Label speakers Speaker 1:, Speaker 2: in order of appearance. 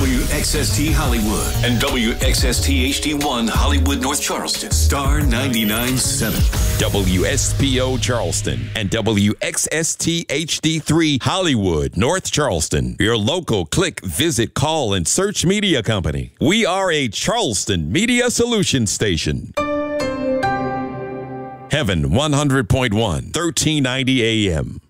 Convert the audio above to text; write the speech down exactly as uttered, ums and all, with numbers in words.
Speaker 1: W X S T Hollywood and W X S T H D one Hollywood North Charleston. Star ninety-nine point seven.
Speaker 2: W S P O Charleston and W X S T H D three Hollywood North Charleston. Your local click, visit, call, and search media company. We are a Charleston Media Solutions station. Heaven one hundred point one, thirteen ninety A M.